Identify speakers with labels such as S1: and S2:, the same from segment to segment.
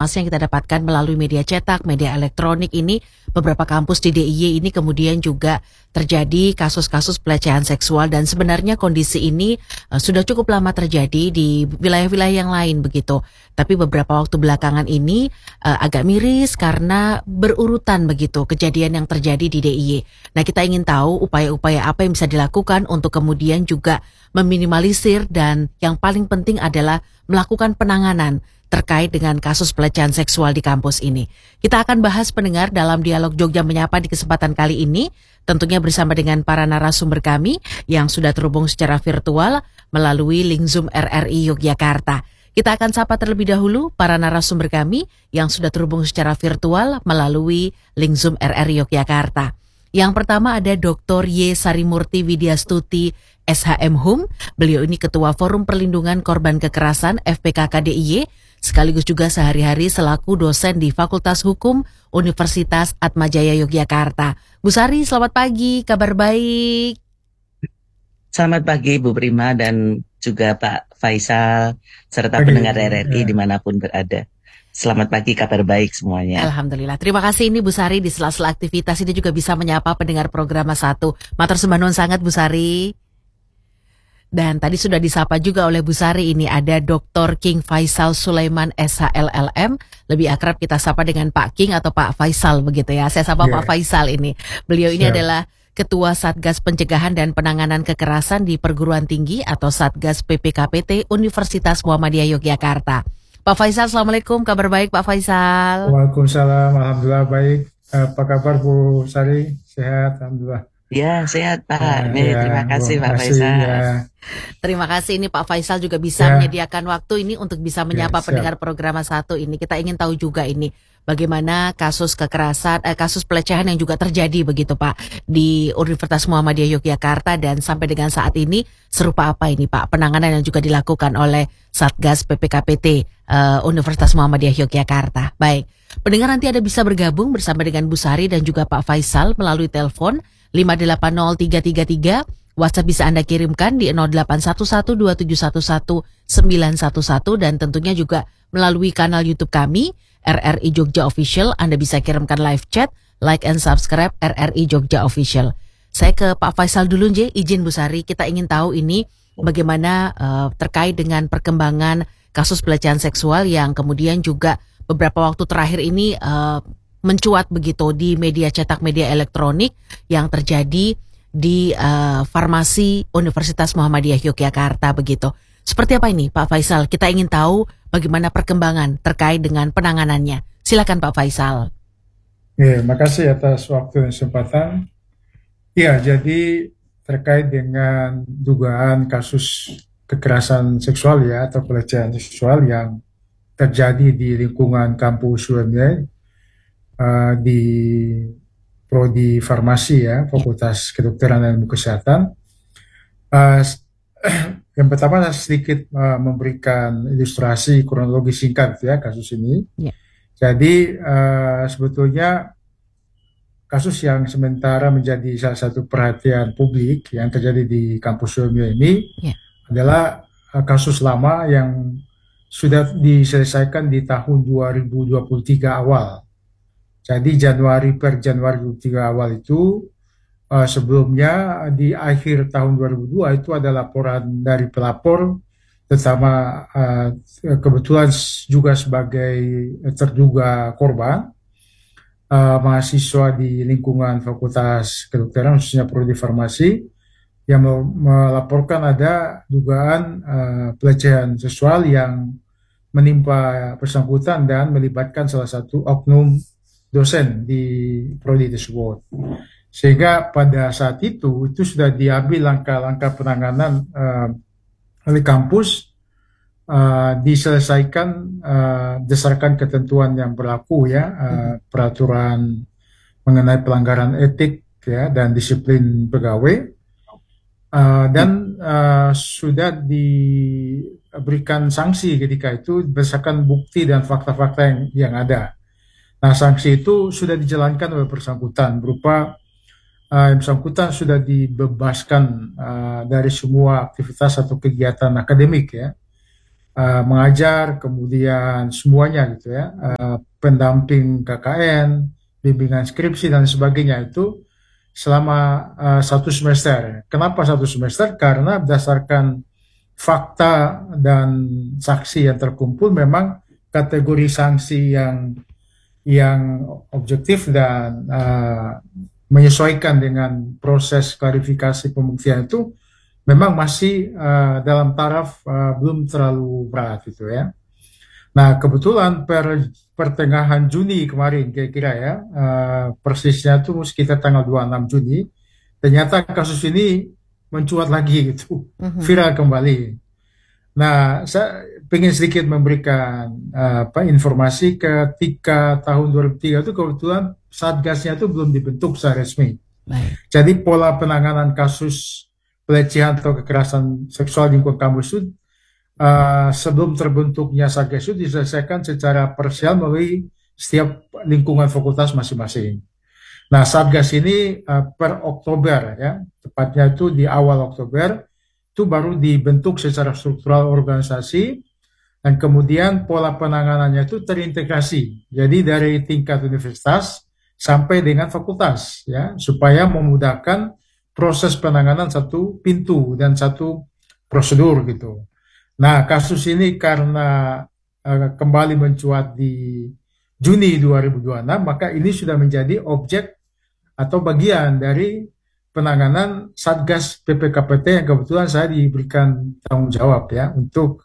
S1: informasi yang kita dapatkan melalui media cetak, media elektronik ini, beberapa kampus di DIY ini kemudian juga terjadi kasus-kasus pelecehan seksual dan sebenarnya kondisi ini sudah cukup lama terjadi di wilayah-wilayah yang lain begitu. Tapi beberapa waktu belakangan ini agak miris karena berurutan begitu kejadian yang terjadi di DIY. Nah, kita ingin tahu upaya-upaya apa yang bisa dilakukan untuk kemudian juga meminimalisir dan yang paling penting adalah melakukan penanganan terkait dengan kasus pelecehan seksual di kampus ini. Kita akan bahas pendengar dalam dialog Jogja Menyapa di kesempatan kali ini, tentunya bersama dengan para narasumber kami yang sudah terhubung secara virtual melalui link Zoom RRI Yogyakarta. Kita akan sapa terlebih dahulu para narasumber kami yang sudah terhubung secara virtual melalui link Zoom RRI Yogyakarta. Yang pertama ada Dr. Y. Sarimurti Widyastuti, SHM HUM. Beliau ini Ketua Forum Perlindungan Korban Kekerasan FPKK DIY, sekaligus juga sehari-hari selaku dosen di Fakultas Hukum Universitas Atmajaya Yogyakarta. Bu Sari, selamat pagi, kabar baik?
S2: Selamat pagi Bu Prima dan juga Pak Faisal serta pendengar RRI dimanapun berada. Selamat pagi, kabar baik semuanya.
S1: Alhamdulillah. Terima kasih ini Bu Sari di sela-sela aktivitas ini juga bisa menyapa pendengar program 1. Matur sembah nuwun sangat Bu Sari. Dan tadi sudah disapa juga oleh Bu Sari, ini ada Dr. King Faisal Sulaiman SHLLM, lebih akrab kita sapa dengan Pak King atau Pak Faisal begitu ya. Saya sapa Pak Faisal ini. Beliau ini adalah Ketua Satgas Pencegahan dan Penanganan Kekerasan di Perguruan Tinggi atau Satgas PPKPT Universitas Muhammadiyah Yogyakarta. Pak Faisal, Assalamualaikum, kabar baik Pak Faisal?
S3: Waalaikumsalam, Alhamdulillah baik. Apa kabar Bu Sari? Sehat, Alhamdulillah.
S2: Ya, sehat Pak. Terima kasih Pak Faisal.
S1: Terima kasih, ini Pak Faisal juga bisa menyediakan waktu ini untuk bisa menyapa pendengar program 1 ini. Kita ingin tahu juga ini bagaimana kasus kekerasan, kasus pelecehan yang juga terjadi begitu Pak di Universitas Muhammadiyah Yogyakarta, dan sampai dengan saat ini serupa apa ini Pak penanganan yang juga dilakukan oleh Satgas PPKPT Universitas Muhammadiyah Yogyakarta. Baik, pendengar nanti ada bisa bergabung bersama dengan Bu Sari dan juga Pak Faisal melalui telepon 580333. WhatsApp bisa Anda kirimkan di 081127119111 dan tentunya juga melalui kanal YouTube kami RRI Jogja Official. Anda bisa kirimkan live chat, like and subscribe RRI Jogja Official. Saya ke Pak Faisal dulu, izin Bu Sari, kita ingin tahu ini bagaimana terkait dengan perkembangan kasus pelecehan seksual yang kemudian juga beberapa waktu terakhir ini mencuat begitu di media cetak, media elektronik yang terjadi di Farmasi Universitas Muhammadiyah Yogyakarta begitu. Seperti apa ini Pak Faisal? Kita ingin tahu bagaimana perkembangan terkait dengan penanganannya. Silakan Pak Faisal.
S3: Makasih atas waktu dan kesempatan. Ya, jadi terkait dengan dugaan kasus kekerasan seksual ya atau pelecehan seksual yang terjadi di lingkungan kampus UMY di Prodi Farmasi ya, Fakultas Kedokteran dan Ilmu Kesehatan. Yang pertama saya sedikit memberikan ilustrasi kronologi singkat ya kasus ini. Jadi sebetulnya kasus yang sementara menjadi salah satu perhatian publik yang terjadi di kampus UMY ini adalah kasus lama yang sudah diselesaikan di tahun 2023 awal. Jadi Januari 2023 awal itu sebelumnya di akhir tahun 2002 itu ada laporan dari pelapor, terutama kebetulan juga sebagai terduga korban, mahasiswa di lingkungan Fakultas Kedokteran khususnya Prodi Farmasi yang melaporkan ada dugaan pelecehan seksual yang menimpa bersangkutan dan melibatkan salah satu oknum dosen di prodi tersebut. Sehingga pada saat itu sudah diambil langkah-langkah penanganan oleh kampus, diselesaikan berdasarkan ketentuan yang berlaku ya, peraturan mengenai pelanggaran etik ya dan disiplin pegawai, dan sudah diberikan sanksi ketika itu berdasarkan bukti dan fakta-fakta yang ada. Nah, sanksi itu sudah dijalankan oleh bersangkutan berupa yang bersangkutan sudah dibebaskan dari semua aktivitas atau kegiatan akademik ya. mengajar, kemudian semuanya gitu ya, pendamping KKN, bimbingan skripsi dan sebagainya itu selama 1 semester. Kenapa 1 semester? Karena berdasarkan fakta dan saksi yang terkumpul memang kategori sanksi yang objektif dan menyesuaikan dengan proses klarifikasi pembuktian itu memang masih dalam taraf belum terlalu berat gitu ya. Nah kebetulan pertengahan Juni kemarin kira-kira ya, persisnya itu sekitar tanggal 26 Juni, ternyata kasus ini mencuat lagi gitu, viral kembali. Nah saya ingin sedikit memberikan informasi ketika tahun 2003 itu kebetulan Satgasnya itu belum dibentuk secara resmi.
S1: Baik.
S3: Jadi pola penanganan kasus pelecehan atau kekerasan seksual di lingkungan kampus itu sebelum terbentuknya Satgas itu diselesaikan secara parsial melalui setiap lingkungan fakultas masing-masing. Nah Satgas ini per Oktober ya, tepatnya itu di awal Oktober itu baru dibentuk secara struktural organisasi dan kemudian pola penanganannya itu terintegrasi. Jadi dari tingkat universitas sampai dengan fakultas ya, supaya memudahkan proses penanganan satu pintu dan satu prosedur gitu. Nah kasus ini karena kembali mencuat di Juni 2026, maka ini sudah menjadi objek atau bagian dari penanganan Satgas PPKPT yang kebetulan saya diberikan tanggung jawab ya untuk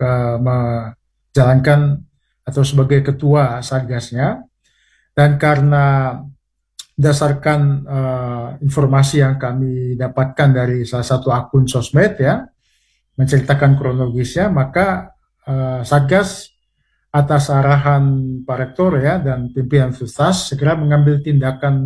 S3: menjalankan atau sebagai ketua Satgasnya. Dan karena berdasarkan informasi yang kami dapatkan dari salah satu akun sosmed ya, menceritakan kronologisnya, maka Satgas atas arahan Pak Rektor ya dan pimpinan universitas segera mengambil tindakan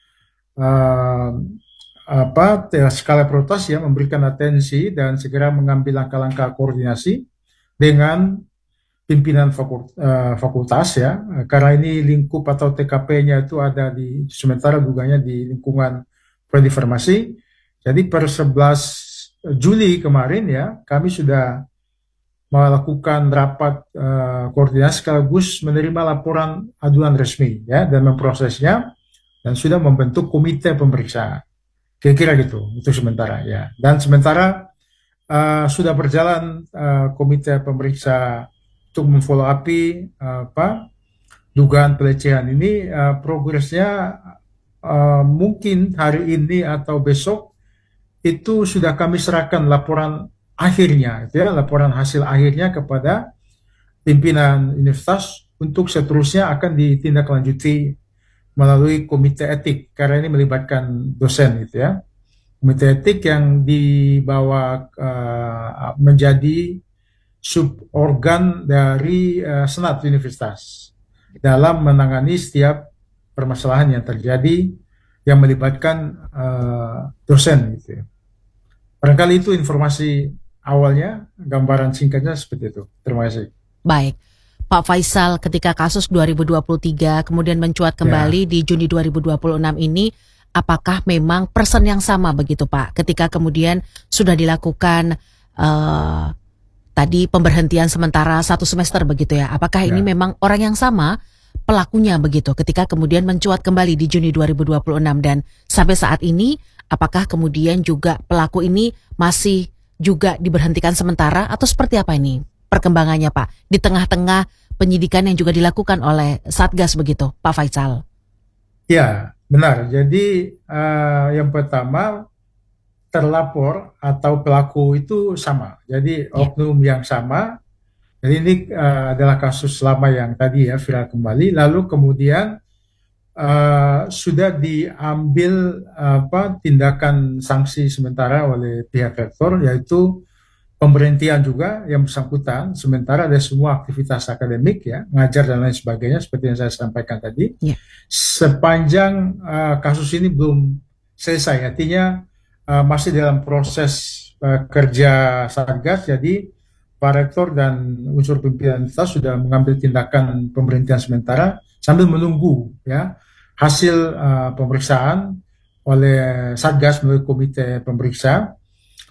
S3: skala prioritas ya, memberikan atensi dan segera mengambil langkah-langkah koordinasi dengan pimpinan fakultas ya, karena ini lingkup atau TKP-nya itu ada di sementara duganya di lingkungan prodi farmasi. Jadi per 11 Juli kemarin ya, kami sudah melakukan rapat koordinasi sekaligus menerima laporan aduan resmi ya dan memprosesnya dan sudah membentuk komite pemeriksa. Kira-kira gitu untuk sementara ya. Dan sementara sudah berjalan komite pemeriksa untuk memfollow up dugaan pelecehan ini, progresnya mungkin hari ini atau besok itu sudah kami serahkan laporan akhirnya, itu ya, laporan hasil akhirnya kepada pimpinan universitas untuk seterusnya akan ditindaklanjuti melalui komite etik karena ini melibatkan dosen gitu ya. Komite etik yang dibawa menjadi suborgan dari Senat Universitas dalam menangani setiap permasalahan yang terjadi yang melibatkan dosen gitu ya. Barangkali itu informasi awalnya, gambaran singkatnya seperti itu. Terima kasih.
S1: Baik. Pak Faisal, ketika kasus 2023 kemudian mencuat kembali di Juni 2026 ini, apakah memang person yang sama begitu Pak? Ketika kemudian sudah dilakukan tadi pemberhentian sementara 1 semester begitu ya, apakah ini memang orang yang sama pelakunya begitu ketika kemudian mencuat kembali di Juni 2026 dan sampai saat ini apakah kemudian juga pelaku ini masih juga diberhentikan sementara atau seperti apa ini perkembangannya Pak di tengah-tengah penyidikan yang juga dilakukan oleh Satgas begitu Pak Faisal?
S3: Ya benar, jadi yang pertama terlapor atau pelaku itu sama, jadi oknum yang sama. Jadi ini adalah kasus lama yang tadi ya viral kembali, lalu kemudian sudah diambil tindakan sanksi sementara oleh pihak rektor, yaitu pemberhentian juga yang bersangkutan sementara dari semua aktivitas akademik ya, ngajar dan lain sebagainya seperti yang saya sampaikan tadi. Sepanjang kasus ini belum selesai, artinya masih dalam proses kerja Satgas, jadi Pak Rektor dan unsur pimpinan kita sudah mengambil tindakan pemberhentian sementara sambil menunggu ya hasil pemeriksaan oleh Satgas melalui komite pemeriksa.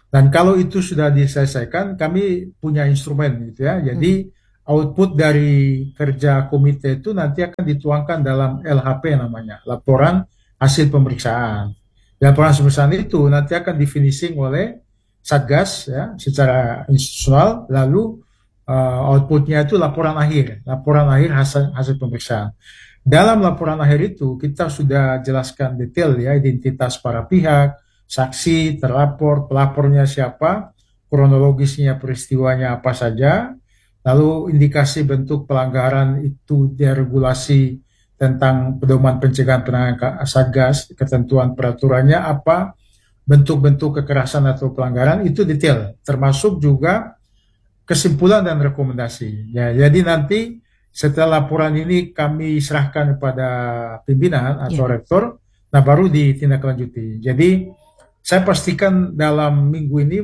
S3: Dan kalau itu sudah diselesaikan, kami punya instrumen gitu ya. Jadi output dari kerja komite itu nanti akan dituangkan dalam LHP namanya, laporan hasil pemeriksaan. Laporan hasil pemeriksaan itu nanti akan di finishing oleh Satgas ya secara institusional, lalu outputnya itu laporan akhir hasil pemeriksaan. Dalam laporan akhir itu kita sudah jelaskan detail ya identitas para pihak, saksi, terlapor, pelapornya siapa, kronologisnya peristiwanya apa saja, lalu indikasi bentuk pelanggaran itu deregulasi tentang pedoman pencegahan penanganan Satgas, ketentuan peraturannya apa, bentuk-bentuk kekerasan atau pelanggaran itu detail, termasuk juga kesimpulan dan rekomendasi. Ya, jadi nanti setelah laporan ini kami serahkan kepada pimpinan atau rektor, nah baru ditindaklanjuti. Jadi saya pastikan dalam minggu ini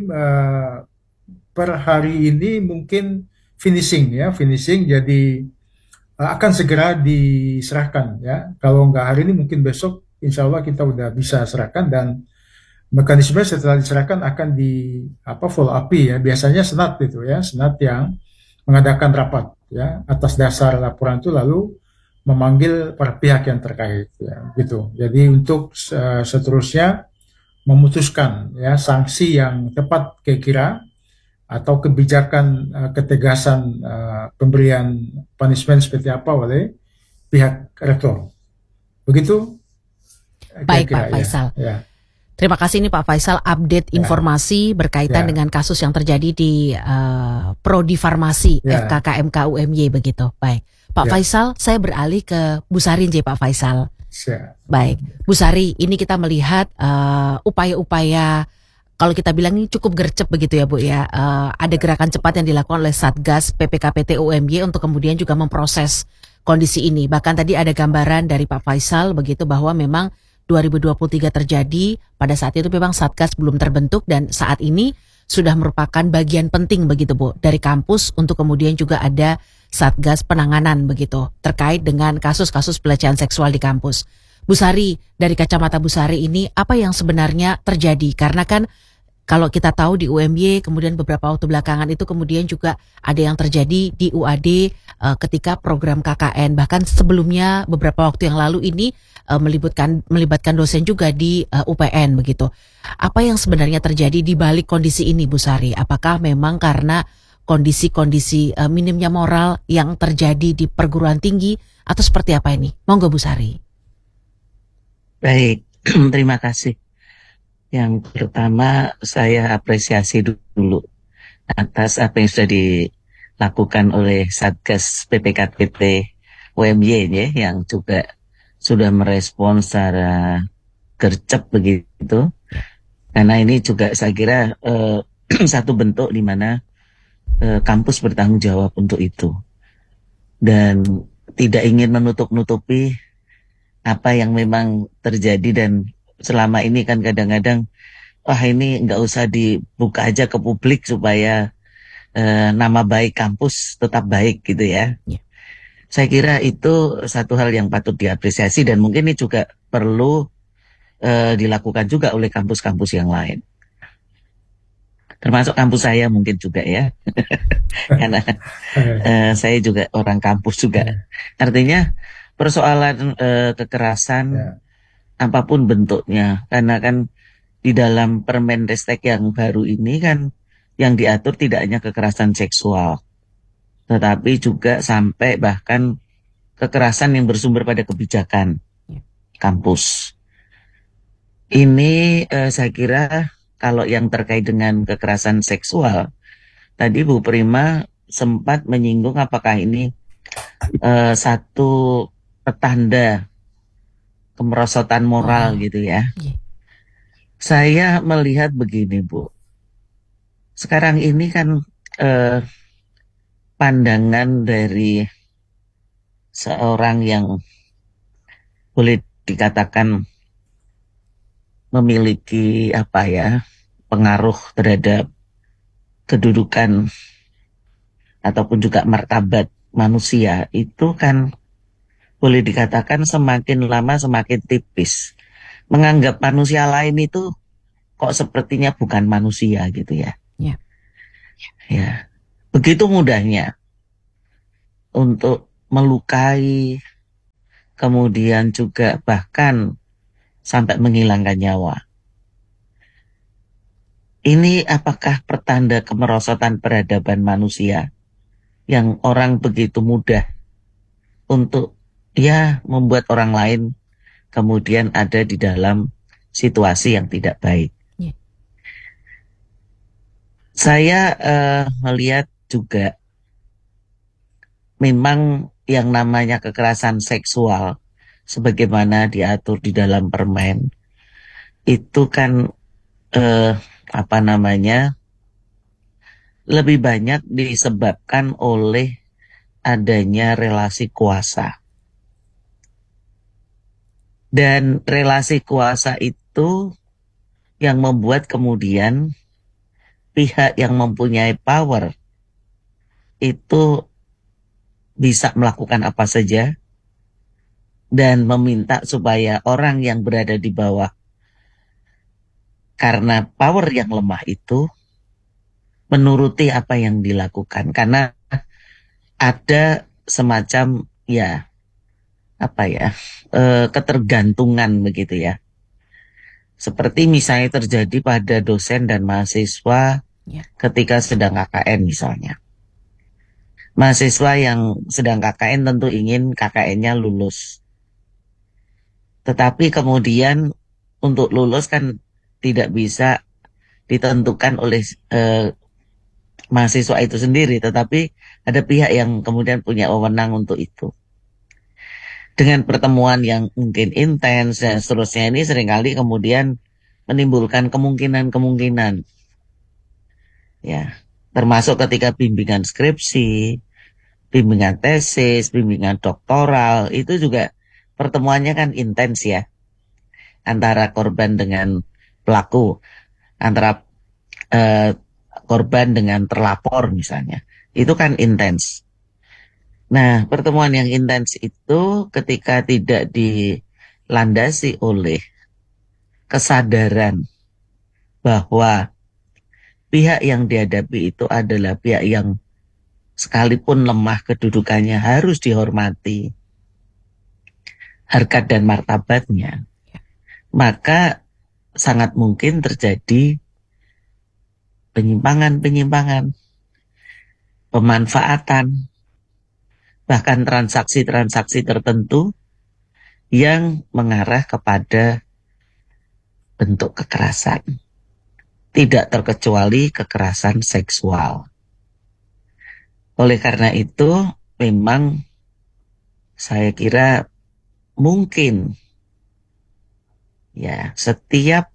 S3: per hari ini mungkin finishing. Jadi akan segera diserahkan ya. Kalau nggak hari ini mungkin besok, insya Allah kita udah bisa serahkan dan mekanisme setelah diserahkan akan di follow up ya. Biasanya senat itu ya, senat yang mengadakan rapat ya atas dasar laporan itu lalu memanggil para pihak yang terkait ya gitu. Jadi untuk seterusnya memutuskan ya sanksi yang tepat kira-kira atau kebijakan ketegasan pemberian punishment seperti apa oleh pihak rektor. Begitu
S1: baik Pak Faisal.
S3: Ya.
S1: Terima kasih nih Pak Faisal update informasi berkaitan dengan kasus yang terjadi di Prodi Farmasi FKKMK UMY begitu. Baik, Pak Faisal, saya beralih ke Bu Sari Pak Faisal. Baik, Bu Sari, ini kita melihat upaya-upaya kalau kita bilang ini cukup gercep begitu ya Bu ya. Ada gerakan cepat yang dilakukan oleh Satgas PPKPT UMY untuk kemudian juga memproses kondisi ini. Bahkan tadi ada gambaran dari Pak Faisal begitu bahwa memang 2023 terjadi, pada saat itu memang Satgas belum terbentuk dan saat ini sudah merupakan bagian penting begitu Bu dari kampus untuk kemudian juga ada Satgas penanganan begitu terkait dengan kasus-kasus pelecehan seksual di kampus. Bu Sari, dari kacamata Bu Sari ini apa yang sebenarnya terjadi? Karena kan kalau kita tahu di UMY kemudian beberapa waktu belakangan itu kemudian juga ada yang terjadi di UAD ketika program KKN. Bahkan sebelumnya beberapa waktu yang lalu ini melibatkan dosen juga di UPN begitu. Apa yang sebenarnya terjadi di balik kondisi ini Bu Sari? Apakah memang karena kondisi-kondisi minimnya moral yang terjadi di perguruan tinggi atau seperti apa ini? Monggo Bu Sari.
S2: Baik, terima kasih. Yang pertama saya apresiasi dulu atas apa yang sudah dilakukan oleh Satgas PPKPT UMY ya, yang juga sudah merespon secara gercep begitu. Karena ini juga saya kira satu bentuk di mana kampus bertanggung jawab untuk itu. Dan tidak ingin menutup-nutupi apa yang memang terjadi dan selama ini kan kadang-kadang ini nggak usah dibuka aja ke publik supaya nama baik kampus tetap baik gitu ya. Saya kira itu satu hal yang patut diapresiasi dan mungkin ini juga perlu dilakukan juga oleh kampus-kampus yang lain. Termasuk kampus saya mungkin juga ya. Karena saya juga orang kampus juga. Artinya persoalan kekerasan apapun bentuknya, karena kan di dalam Permenristek yang baru ini kan yang diatur tidak hanya kekerasan seksual, tetapi juga sampai bahkan kekerasan yang bersumber pada kebijakan kampus. Ini saya kira kalau yang terkait dengan kekerasan seksual, tadi Bu Prima sempat menyinggung apakah ini satu petanda kemerosotan moral gitu ya. Saya melihat begini Bu, sekarang ini kan pandangan dari seorang yang boleh dikatakan memiliki pengaruh terhadap kedudukan ataupun juga martabat manusia itu kan boleh dikatakan semakin lama semakin tipis. Menganggap manusia lain itu kok sepertinya bukan manusia gitu ya.
S1: Ya.
S2: Ya, begitu mudahnya untuk melukai, kemudian juga bahkan sampai menghilangkan nyawa. Ini apakah pertanda kemerosotan peradaban manusia yang orang begitu mudah untuk ya membuat orang lain kemudian ada di dalam situasi yang tidak baik.
S1: Ya.
S2: Saya melihat juga memang yang namanya kekerasan seksual sebagaimana diatur di dalam permen itu kan lebih banyak disebabkan oleh adanya relasi kuasa. Dan relasi kuasa itu yang membuat kemudian pihak yang mempunyai power itu bisa melakukan apa saja dan meminta supaya orang yang berada di bawah karena power yang lemah itu menuruti apa yang dilakukan. Karena ada semacam ketergantungan begitu ya. Seperti misalnya terjadi pada dosen dan mahasiswa ketika sedang KKN misalnya. Mahasiswa yang sedang KKN tentu ingin KKN-nya lulus. Tetapi kemudian untuk lulus kan tidak bisa ditentukan oleh mahasiswa itu sendiri, tetapi ada pihak yang kemudian punya wewenang untuk itu. Dengan pertemuan yang mungkin intens dan seterusnya ini seringkali kemudian menimbulkan kemungkinan-kemungkinan. Ya, termasuk ketika bimbingan skripsi, bimbingan tesis, bimbingan doktoral, itu juga pertemuannya kan intens ya. Antara korban dengan pelaku, antara korban dengan terlapor misalnya. Itu kan intens. Nah, pertemuan yang intens itu ketika tidak dilandasi oleh kesadaran bahwa pihak yang dihadapi itu adalah pihak yang sekalipun lemah kedudukannya harus dihormati harkat dan martabatnya, maka sangat mungkin terjadi penyimpangan, pemanfaatan, bahkan transaksi-transaksi tertentu yang mengarah kepada bentuk kekerasan. Tidak terkecuali kekerasan seksual. Oleh karena itu, memang saya kira mungkin ya setiap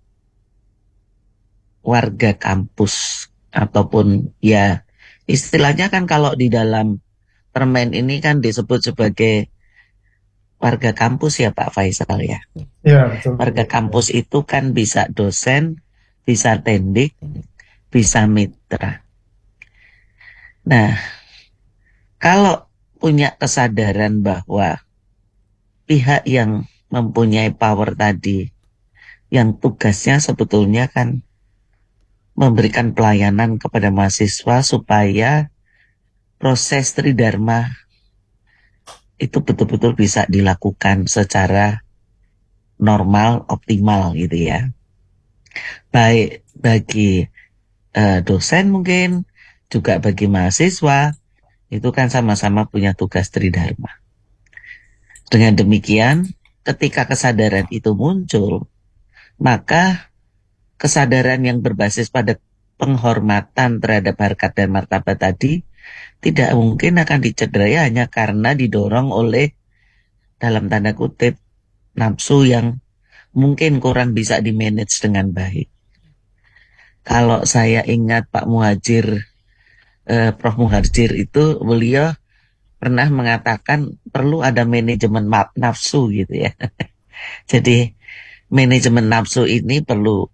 S2: warga kampus ataupun ya istilahnya kan kalau di dalam permen ini kan disebut sebagai warga kampus ya Pak Faisal ya.
S3: Ya betul.
S2: Warga kampus itu kan bisa dosen, bisa tendik, bisa mitra. Nah, kalau punya kesadaran bahwa pihak yang mempunyai power tadi, yang tugasnya sebetulnya kan memberikan pelayanan kepada mahasiswa supaya proses tridharma itu betul-betul bisa dilakukan secara normal, optimal gitu ya. Baik bagi dosen mungkin, juga bagi mahasiswa, itu kan sama-sama punya tugas tridharma. Dengan demikian, ketika kesadaran itu muncul, maka kesadaran yang berbasis pada penghormatan terhadap harkat dan martabat tadi tidak mungkin akan dicederai hanya karena didorong oleh dalam tanda kutip nafsu yang mungkin kurang bisa dimanage dengan baik. Kalau saya ingat Pak Muhadjir, Prof. Muhadjir itu beliau pernah mengatakan perlu ada manajemen nafsu gitu ya. Jadi manajemen nafsu ini perlu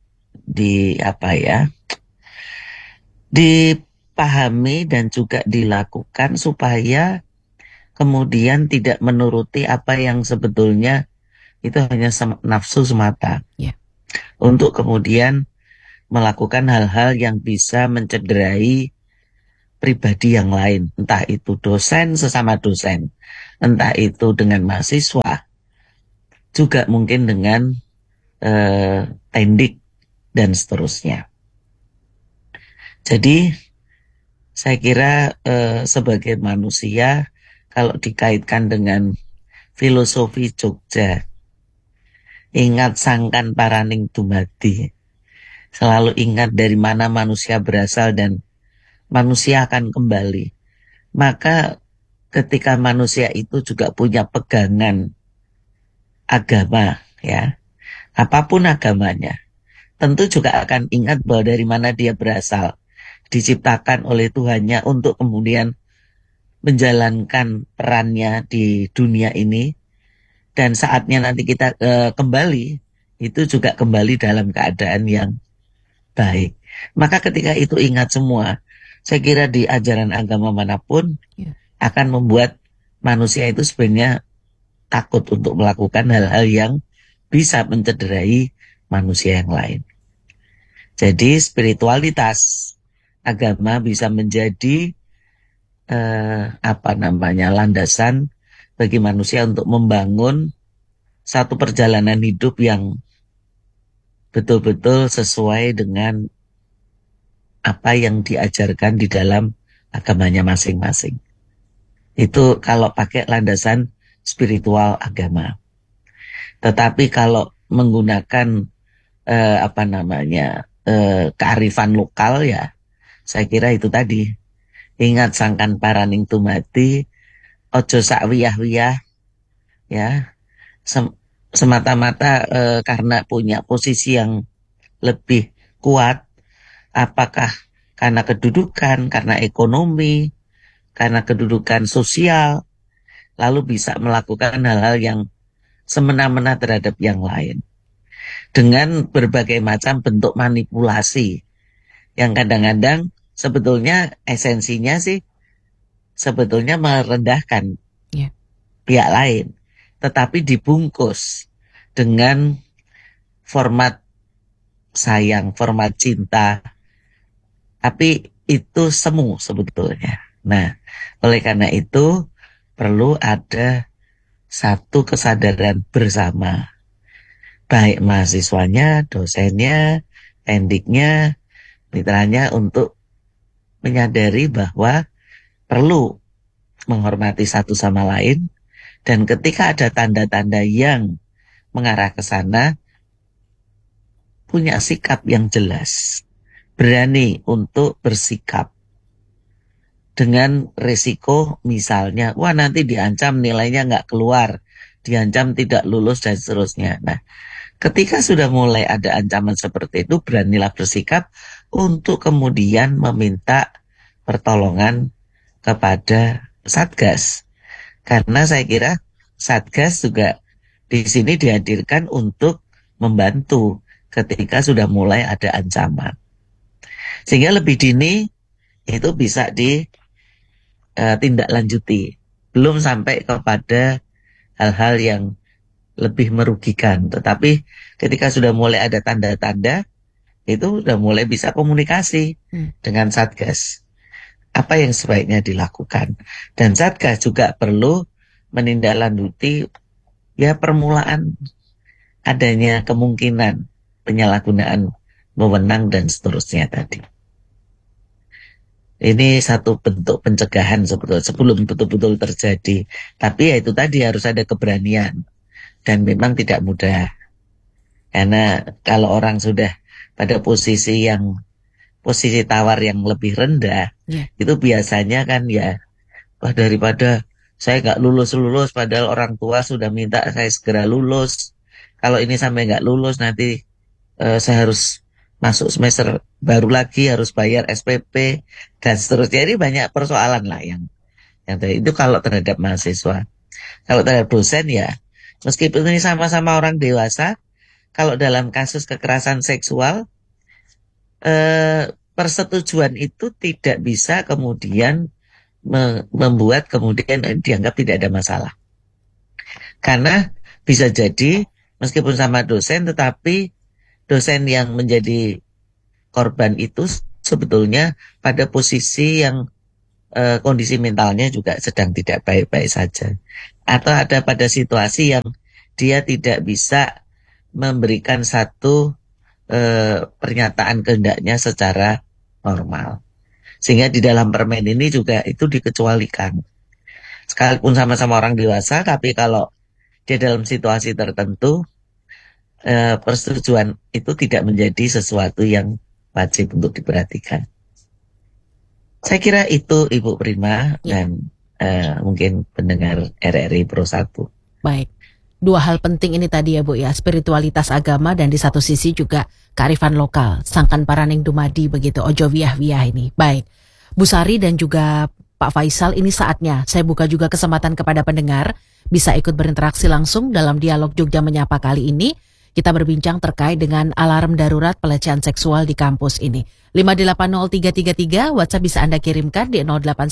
S2: dipahami dan juga dilakukan supaya kemudian tidak menuruti apa yang sebetulnya itu hanya nafsu semata.
S1: Yeah.
S2: Untuk kemudian melakukan hal-hal yang bisa mencederai pribadi yang lain, entah itu dosen sesama dosen, entah itu dengan mahasiswa, juga mungkin dengan tendik dan seterusnya. Jadi saya kira sebagai manusia, kalau dikaitkan dengan filosofi Jogja, ingat sangkan paraning dumadi, selalu ingat dari mana manusia berasal dan manusia akan kembali. Maka ketika manusia itu juga punya pegangan agama, ya, apapun agamanya, tentu juga akan ingat bahwa dari mana dia berasal, diciptakan oleh Tuhannya untuk kemudian menjalankan perannya di dunia ini, dan saatnya nanti kita kembali, itu juga kembali dalam keadaan yang baik. Maka ketika itu ingat semua, saya kira di ajaran agama manapun akan membuat manusia itu sebenarnya takut untuk melakukan hal-hal yang bisa mencederai manusia yang lain. Jadi spiritualitas agama bisa menjadi landasan bagi manusia untuk membangun satu perjalanan hidup yang betul-betul sesuai dengan apa yang diajarkan di dalam agamanya masing-masing. Itu kalau pakai landasan spiritual agama. Tetapi kalau menggunakan kearifan lokal, ya saya kira itu tadi, ingat sangkan paraning tumati, ojo sak wiyah-wiyah, ya, semata-mata karena punya posisi yang lebih kuat, apakah karena kedudukan, karena ekonomi, karena kedudukan sosial, lalu bisa melakukan hal-hal yang semena-mena terhadap yang lain. Dengan berbagai macam bentuk manipulasi, yang kadang-kadang sebetulnya esensinya sih sebetulnya merendahkan pihak lain, tetapi dibungkus dengan format sayang, format cinta, tapi itu semu sebetulnya. Nah, oleh karena itu perlu ada satu kesadaran bersama, baik mahasiswanya, dosennya, pendiknya, mitranya, untuk menyadari bahwa perlu menghormati satu sama lain, dan ketika ada tanda-tanda yang mengarah ke sana, punya sikap yang jelas, berani untuk bersikap dengan resiko misalnya, wah nanti diancam nilainya nggak keluar, diancam tidak lulus dan seterusnya. Nah, ketika sudah mulai ada ancaman seperti itu, beranilah bersikap untuk kemudian meminta pertolongan kepada Satgas. Karena saya kira Satgas juga di sini dihadirkan untuk membantu ketika sudah mulai ada ancaman. Sehingga lebih dini itu bisa ditindaklanjuti. Belum sampai kepada hal-hal yang lebih merugikan. Tetapi ketika sudah mulai ada tanda-tanda, itu sudah mulai bisa komunikasi dengan Satgas. Apa yang sebaiknya dilakukan. Dan Satgas juga perlu menindaklanjuti ya permulaan adanya kemungkinan penyalahgunaan wewenang dan seterusnya tadi. Ini satu bentuk pencegahan sebetulnya sebelum betul-betul terjadi. Tapi ya itu tadi, harus ada keberanian. Dan memang tidak mudah. Karena kalau orang sudah pada posisi tawar yang lebih rendah, itu biasanya kan ya, wah daripada saya nggak lulus padahal orang tua sudah minta saya segera lulus. Kalau ini sampai nggak lulus nanti saya harus masuk semester baru lagi, harus bayar SPP dan seterusnya. Jadi banyak persoalan lah yang itu kalau terhadap mahasiswa. Kalau terhadap dosen ya, meskipun ini sama-sama orang dewasa, kalau dalam kasus kekerasan seksual, persetujuan itu tidak bisa kemudian membuat kemudian dianggap tidak ada masalah. Karena bisa jadi meskipun sama dosen, tetapi dosen yang menjadi korban itu sebetulnya pada posisi yang kondisi mentalnya juga sedang tidak baik-baik saja. Atau ada pada situasi yang dia tidak bisa memberikan satu pernyataan kehendaknya secara normal. Sehingga di dalam permen ini juga itu dikecualikan. Sekalipun sama-sama orang dewasa, tapi kalau dia dalam situasi tertentu, persetujuan itu tidak menjadi sesuatu yang wajib untuk diperhatikan. Saya kira itu Ibu Prima dan mungkin pendengar RRI Pro 1.
S1: Baik. Dua hal penting ini tadi ya Bu ya, spiritualitas agama dan di satu sisi juga kearifan lokal, sangkan paraning dumadi begitu, ojo wiyah-wiyah ini. Baik, Bu Sari dan juga Pak Faisal, ini saatnya saya buka juga kesempatan kepada pendengar bisa ikut berinteraksi langsung dalam dialog Jogja Menyapa kali ini. Kita berbincang terkait dengan alarm darurat pelecehan seksual di kampus ini. 5803333, WhatsApp bisa Anda kirimkan di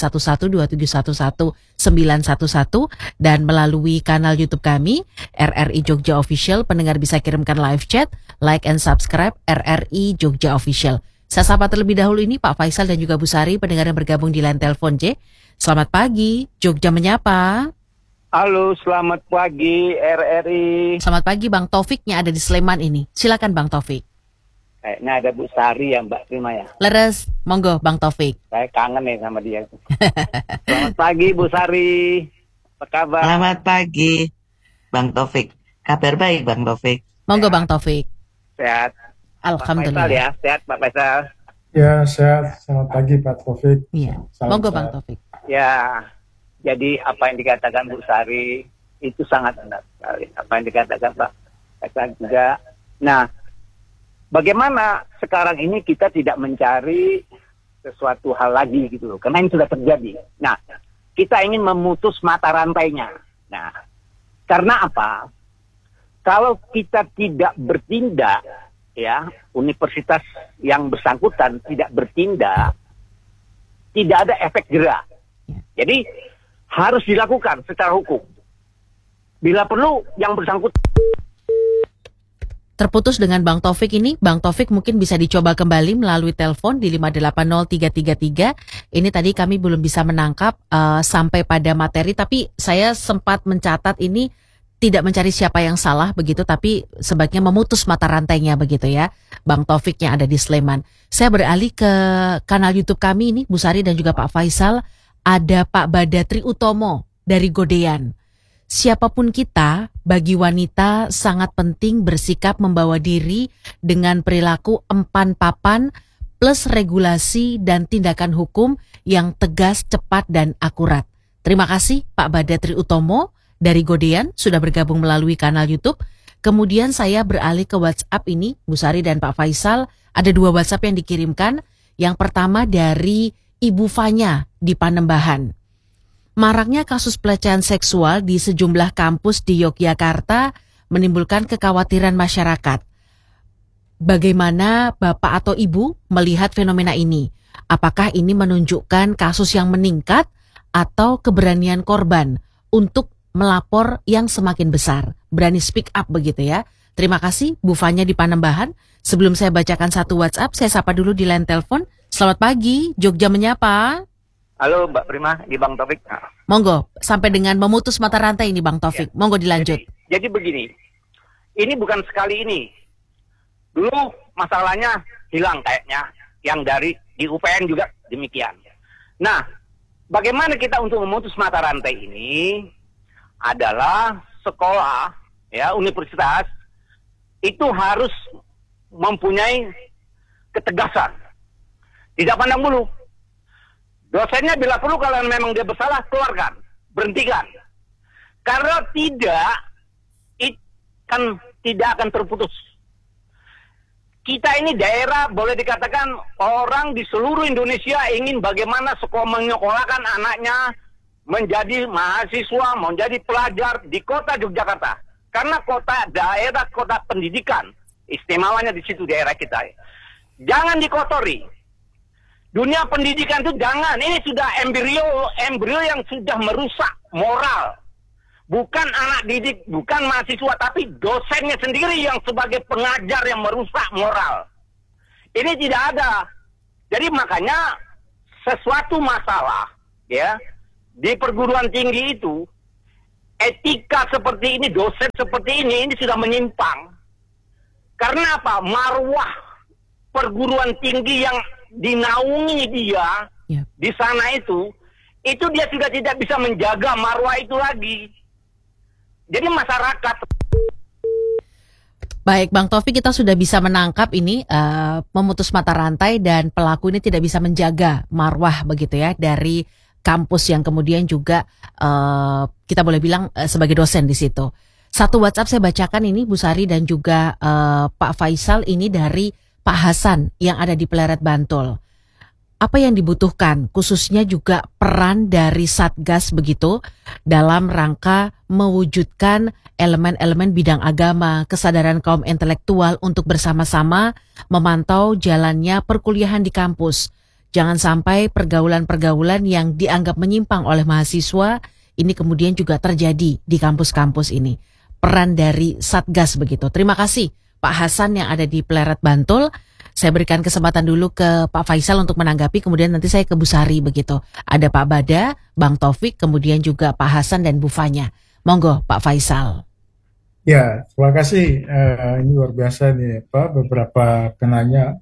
S1: 081127119111 dan melalui kanal YouTube kami, RRI Jogja Official, pendengar bisa kirimkan live chat, like and subscribe RRI Jogja Official. Saya sapa terlebih dahulu ini Pak Faisal dan juga Bu Sari, pendengar yang bergabung di line telepon J. Selamat pagi, Jogja Menyapa.
S4: Halo, selamat pagi RRI.
S1: Selamat pagi Bang Taufiknya ada di Sleman ini. Silakan Bang Taufik.
S4: Kayaknya ada Bu Sari ya Mbak Prima ya.
S1: Leres, monggo Bang Taufik.
S4: Saya kangen nih sama dia. Selamat pagi Bu Sari. Apa kabar?
S2: Selamat pagi Bang Taufik. Kabar baik Bang Taufik.
S1: Monggo
S4: Sehat.
S1: Bang Taufik.
S4: Sehat.
S1: Alhamdulillah.
S4: Pak Faisal ya, sehat Pak Faisal.
S3: Ya, sehat. Selamat pagi Pak Taufik.
S1: Iya.
S3: Salam
S1: Monggo
S3: sehat.
S1: Bang Taufik.
S4: Ya, jadi apa yang dikatakan Bu Sari itu sangat benar sekali. Apa yang dikatakan Pak Faisal juga. Nah, bagaimana sekarang ini kita tidak mencari sesuatu hal lagi gitu loh. Karena ini sudah terjadi. Nah, kita ingin memutus mata rantainya. Nah, karena apa? Kalau kita tidak bertindak, ya, universitas yang bersangkutan tidak bertindak, tidak ada efek jerak. Jadi harus dilakukan secara hukum. Bila perlu yang bersangkutan.
S1: Terputus dengan Bang Taufik ini, Bang Taufik mungkin bisa dicoba kembali melalui telepon di 580333. Ini tadi kami belum bisa menangkap sampai pada materi, tapi saya sempat mencatat ini tidak mencari siapa yang salah begitu, tapi sebaiknya memutus mata rantainya begitu ya. Bang Taufik yang ada di Sleman. Saya beralih ke kanal YouTube kami ini, Bu Sari dan juga Pak Faisal. Ada Pak Badatri Utomo dari Godean. Siapapun kita, bagi wanita sangat penting bersikap membawa diri dengan perilaku empan papan plus regulasi dan tindakan hukum yang tegas, cepat, dan akurat. Terima kasih Pak Badatri Utomo dari Godean sudah bergabung melalui kanal YouTube. Kemudian saya beralih ke WhatsApp ini, Bu Sari dan Pak Faisal. Ada dua WhatsApp yang dikirimkan. Yang pertama dari Ibu Fanya di Panembahan. Maraknya kasus pelecehan seksual di sejumlah kampus di Yogyakarta menimbulkan kekhawatiran masyarakat. Bagaimana Bapak atau Ibu melihat fenomena ini? Apakah ini menunjukkan kasus yang meningkat atau keberanian korban untuk melapor yang semakin besar? Berani speak up begitu ya. Terima kasih Bu Fanya di Panembahan. Sebelum saya bacakan satu WhatsApp, saya sapa dulu di line telepon. Selamat pagi, Jogja Menyapa.
S4: Halo Mbak Prima, di Bang Taufik.
S1: Monggo, sampai dengan memutus mata rantai ini Bang Taufik. Monggo dilanjut.
S4: Jadi begini, ini bukan sekali ini. Dulu masalahnya hilang kayaknya, yang dari di UPN juga demikian. Nah, bagaimana kita untuk memutus mata rantai ini adalah sekolah, ya, universitas, itu harus mempunyai ketegasan. Tidak pandang bulu. Dosennya bila perlu kalau memang dia bersalah, keluarkan, berhentikan. Karena tidak akan terputus. Kita ini daerah boleh dikatakan orang di seluruh Indonesia ingin bagaimana sekolah menyekolahkan anaknya menjadi mahasiswa, menjadi pelajar di kota Yogyakarta. Karena daerah kota pendidikan, istimewanya di situ daerah kita. Jangan dikotori. Dunia pendidikan itu jangan, ini sudah embrio yang sudah merusak moral. Bukan anak didik, bukan mahasiswa, tapi dosennya sendiri yang sebagai pengajar yang merusak moral. Ini tidak ada. Jadi makanya sesuatu masalah ya di perguruan tinggi itu, etika seperti ini, dosen seperti ini sudah menyimpang. Karena apa? Marwah perguruan tinggi yang dinaungi dia di sana itu dia sudah tidak bisa menjaga marwah itu lagi. Jadi masyarakat.
S1: Baik, Bang Taufik, kita sudah bisa menangkap ini memutus mata rantai dan pelaku ini tidak bisa menjaga marwah begitu ya dari kampus yang kemudian juga kita boleh bilang sebagai dosen di situ. Satu WhatsApp saya bacakan ini Bu Sari dan juga Pak Faisal, ini dari Pak Hasan yang ada di Pleret Bantul. Apa yang dibutuhkan khususnya juga peran dari Satgas begitu dalam rangka mewujudkan elemen-elemen bidang agama, kesadaran kaum intelektual untuk bersama-sama memantau jalannya perkuliahan di kampus. Jangan sampai pergaulan-pergaulan yang dianggap menyimpang oleh mahasiswa ini kemudian juga terjadi di kampus-kampus ini. Peran dari Satgas begitu. Terima kasih Pak Hasan yang ada di Pleret Bantul. Saya berikan kesempatan dulu ke Pak Faisal untuk menanggapi, kemudian nanti saya ke Bu Sari begitu. Ada Pak Bada, Bang Taufik, kemudian juga Pak Hasan dan Bu Fanya. Monggo Pak Faisal.
S3: Ya, terima kasih. Ini luar biasa nih Pak, beberapa penanya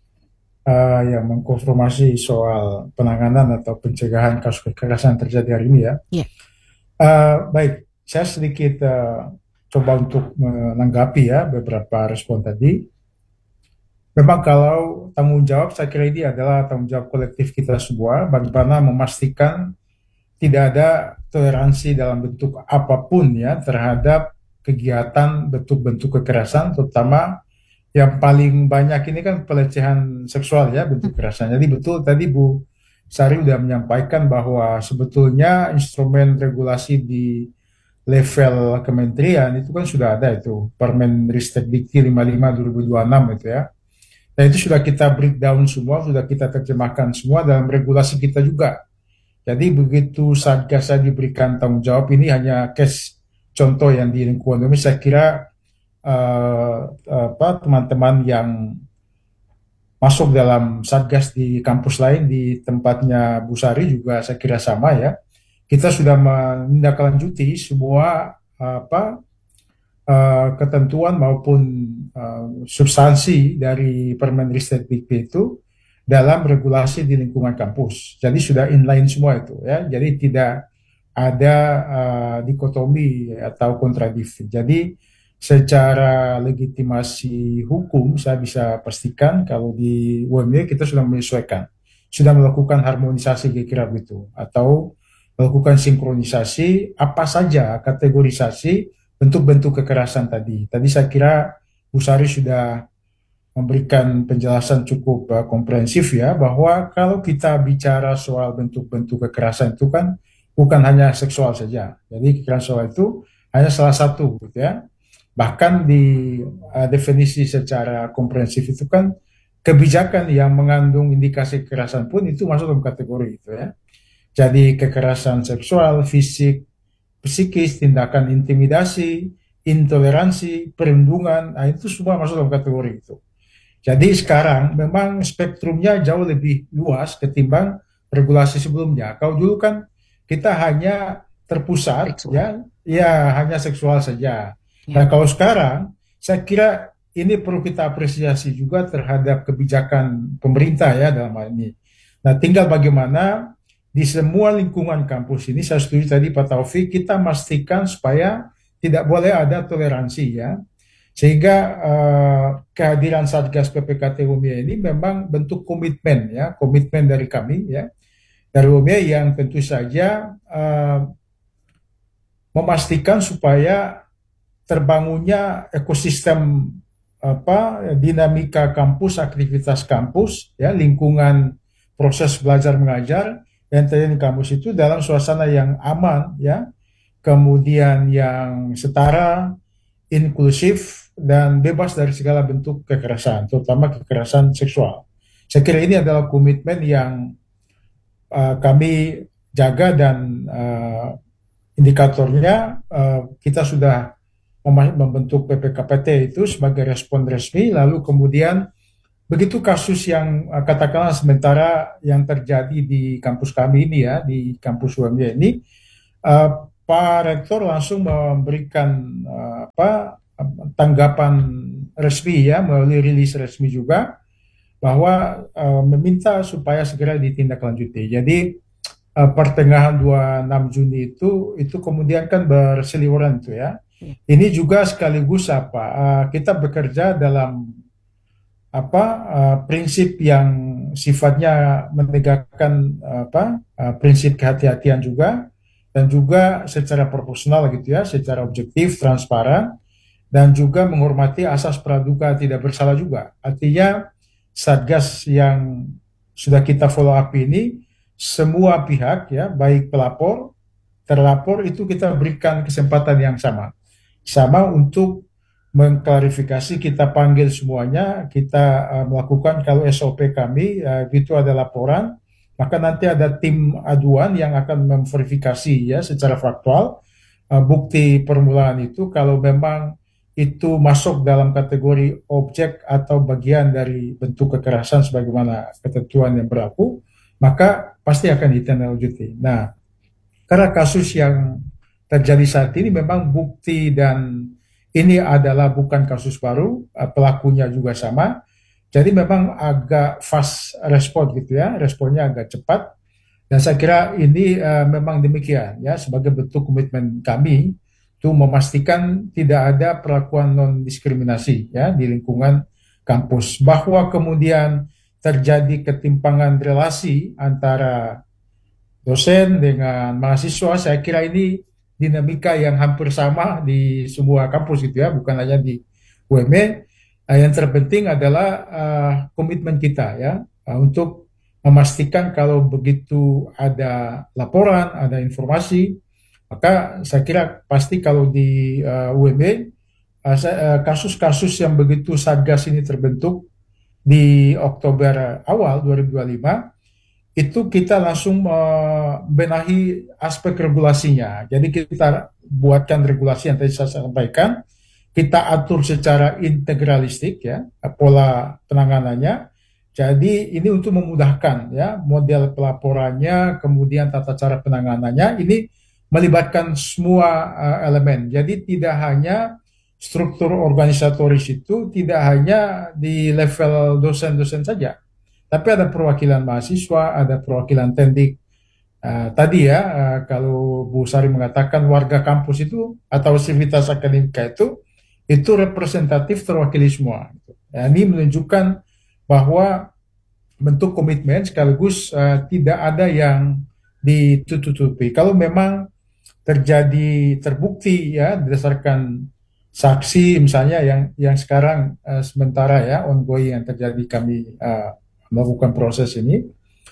S3: yang mengkonfirmasi soal penanganan atau pencegahan kasus kekerasan yang terjadi hari ini ya.
S1: Yeah.
S3: Baik, saya sedikit coba untuk menanggapi ya beberapa respon tadi. Memang kalau tanggung jawab, saya kira ini adalah tanggung jawab kolektif kita semua, bagaimana memastikan tidak ada toleransi dalam bentuk apapun ya terhadap kegiatan bentuk-bentuk kekerasan, terutama yang paling banyak ini kan pelecehan seksual ya, bentuk kekerasan. Jadi betul tadi Bu Sari sudah menyampaikan bahwa sebetulnya instrumen regulasi di level kementerian itu kan sudah ada itu, Permen Ristek Dikti 55/2026 itu ya. Dan itu sudah kita breakdown semua, sudah kita terjemahkan semua dalam regulasi kita juga. Jadi begitu Satgas diberikan tanggung jawab, ini hanya case contoh yang di lingkungan ini. Saya kira teman-teman yang masuk dalam Satgas di kampus lain, di tempatnya Bu Sari juga saya kira sama ya. Kita sudah menindaklanjuti semua ketentuan maupun substansi dari Permen Ristek Dikti itu dalam regulasi di lingkungan kampus. Jadi sudah inline semua itu ya. Jadi tidak ada dikotomi atau kontradiksi. Jadi secara legitimasi hukum saya bisa pastikan kalau di UMY kita sudah menyesuaikan, sudah melakukan harmonisasi kira-kira begitu, atau melakukan sinkronisasi apa saja kategorisasi bentuk-bentuk kekerasan tadi. Tadi saya kira Bu Sari sudah memberikan penjelasan cukup komprehensif ya, bahwa kalau kita bicara soal bentuk-bentuk kekerasan itu kan bukan hanya seksual saja. Jadi kekerasan seksual itu hanya salah satu gitu ya. Bahkan di definisi secara komprehensif itu kan kebijakan yang mengandung indikasi kekerasan pun itu masuk dalam kategori itu ya. Jadi kekerasan seksual, fisik, psikis, tindakan intimidasi, intoleransi, perundungan, itu semua masuk dalam kategori itu. Jadi sekarang memang spektrumnya jauh lebih luas ketimbang regulasi sebelumnya. Kalau dulu kan kita hanya terpusat ya hanya seksual saja. Nah kalau sekarang saya kira ini perlu kita apresiasi juga terhadap kebijakan pemerintah ya dalam hal ini. Nah tinggal bagaimana di semua lingkungan kampus ini, saya setuju tadi Pak Taufik, kita pastikan supaya tidak boleh ada toleransi ya. Sehingga kehadiran Satgas PPKT UMY ini memang bentuk komitmen ya, komitmen dari kami ya, dari UMY yang tentu saja memastikan supaya terbangunnya ekosistem dinamika kampus, aktivitas kampus ya, lingkungan proses belajar mengajar yang terjadi di kampus itu dalam suasana yang aman ya, kemudian yang setara, inklusif dan bebas dari segala bentuk kekerasan, terutama kekerasan seksual. Saya kira ini adalah komitmen yang kami jaga dan indikatornya kita sudah membentuk PPKPT itu sebagai respon resmi, lalu kemudian begitu kasus yang katakanlah sementara yang terjadi di kampus kami ini ya, di kampus UMY ini, Pak Rektor langsung memberikan tanggapan resmi ya, melalui rilis resmi juga, bahwa meminta supaya segera ditindaklanjuti. Jadi pertengahan 26 Juni itu kemudian kan berseliweran itu ya. Ini juga sekaligus kita bekerja dalam prinsip yang sifatnya menegakkan prinsip kehati-hatian juga, dan juga secara proporsional gitu ya, secara objektif, transparan, dan juga menghormati asas praduga tidak bersalah juga. Artinya Satgas yang sudah kita follow up ini, semua pihak ya, baik pelapor, terlapor, itu kita berikan kesempatan yang sama untuk mengklarifikasi. Kita panggil semuanya, kita melakukan, kalau SOP kami itu ada laporan, maka nanti ada tim aduan yang akan memverifikasi ya secara faktual bukti permulaan itu. Kalau memang itu masuk dalam kategori objek atau bagian dari bentuk kekerasan sebagaimana ketentuan yang berlaku, maka pasti akan ditindaklanjuti. Nah, karena kasus yang terjadi saat ini memang bukti dan ini adalah bukan kasus baru, pelakunya juga sama, jadi memang agak fast respon gitu ya, responnya agak cepat, dan saya kira ini memang demikian ya, sebagai bentuk komitmen kami itu memastikan tidak ada perlakuan non-diskriminasi ya di lingkungan kampus. Bahwa kemudian terjadi ketimpangan relasi antara dosen dengan mahasiswa, saya kira ini dinamika yang hampir sama di semua kampus gitu ya, bukan hanya di UMY. Yang terpenting adalah komitmen kita ya, untuk memastikan kalau begitu ada laporan, ada informasi, maka saya kira pasti kalau di UMY kasus-kasus yang begitu Satgas ini terbentuk di Oktober awal 2025, itu kita langsung membenahi aspek regulasinya. Jadi kita buatkan regulasi yang tadi saya sampaikan, kita atur secara integralistik ya pola penanganannya. Jadi ini untuk memudahkan ya model pelaporannya, kemudian tata cara penanganannya, ini melibatkan semua elemen. Jadi tidak hanya struktur organisatoris itu, tidak hanya di level dosen-dosen saja, tapi ada perwakilan mahasiswa, ada perwakilan tendik. Tadi ya, kalau Bu Sari mengatakan warga kampus itu atau sivitas akademika itu representatif terwakili semua. Ini menunjukkan bahwa bentuk komitmen sekaligus tidak ada yang ditutupi. Kalau memang terbukti ya berdasarkan saksi misalnya yang sekarang sementara ya ongoing yang terjadi, kami melakukan proses ini,